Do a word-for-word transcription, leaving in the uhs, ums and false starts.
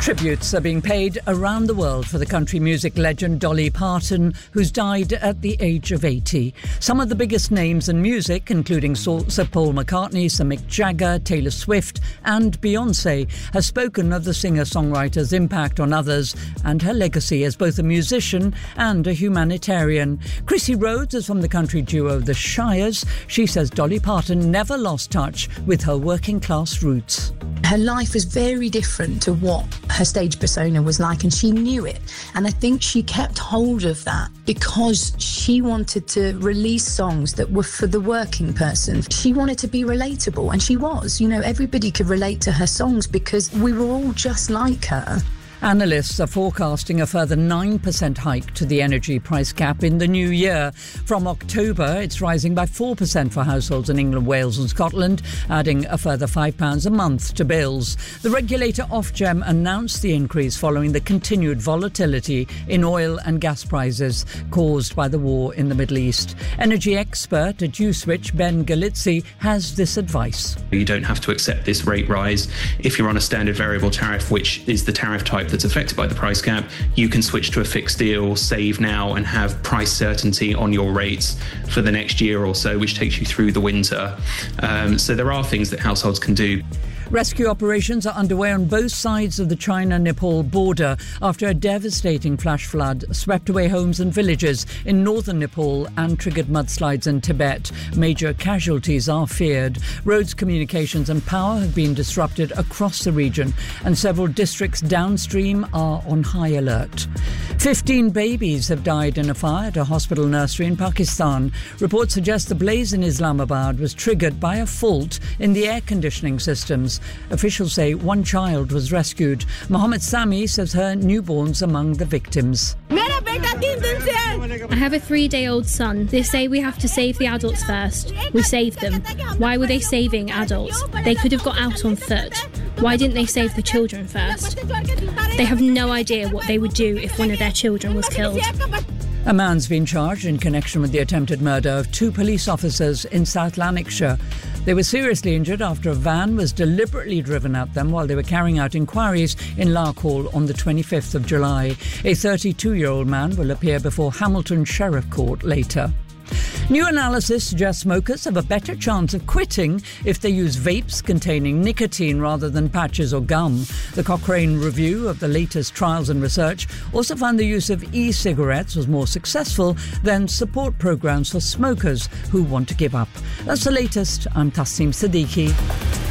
Tributes are being paid around the world for the country music legend Dolly Parton, who's died at the age of eighty. Some of the biggest names in music, including Sir Paul McCartney, Sir Mick Jagger, Taylor Swift and Beyoncé, have spoken of the singer-songwriter's impact on others and her legacy as both a musician and a humanitarian. Chrissy Rhodes is from the country duo The Shires. She says Dolly Parton never lost touch with her working-class roots. Her life was very different to what her stage persona was like, and she knew it. And I think she kept hold of that because she wanted to release songs that were for the working person. She wanted to be relatable, and she was. You know, everybody could relate to her songs because we were all just like her. Analysts are forecasting a further nine percent hike to the energy price cap in the new year. From October, it's rising by four percent for households in England, Wales and Scotland, adding a further five pounds a month to bills. The regulator Ofgem announced the increase following the continued volatility in oil and gas prices caused by the war in the Middle East. Energy expert at Uswitch, Ben Galizzi, has this advice. You don't have to accept this rate rise. If you're on a standard variable tariff, which is the tariff type that's affected by the price cap, you can switch to a fixed deal, save now and have price certainty on your rates for the next year or so, which takes you through the winter. Um, so there are things that households can do. Rescue operations are underway on both sides of the China-Nepal border after a devastating flash flood swept away homes and villages in northern Nepal and triggered mudslides in Tibet. Major casualties are feared. Roads, communications and power have been disrupted across the region, and several districts downstream are on high alert. Fifteen babies have died in a fire at a hospital nursery in Pakistan. Reports suggest the blaze in Islamabad was triggered by a fault in the air conditioning systems. Officials say one child was rescued. Mohammed Sami says her newborn's among the victims. I have a three-day-old son. They say we have to save the adults first. We saved them. Why were they saving adults? They could have got out on foot. Why didn't they save the children first? They have no idea what they would do if one of their children was killed. A man's been charged in connection with the attempted murder of two police officers in South Lanarkshire. They were seriously injured after a van was deliberately driven at them while they were carrying out inquiries in Larkhall on the twenty-fifth of July. A thirty-two-year-old man will appear before Hamilton Sheriff Court later. New analysis suggests smokers have a better chance of quitting if they use vapes containing nicotine rather than patches or gum. The Cochrane review of the latest trials and research also found the use of e-cigarettes was more successful than support programs for smokers who want to give up. That's the latest. I'm Tasneem Siddiqui.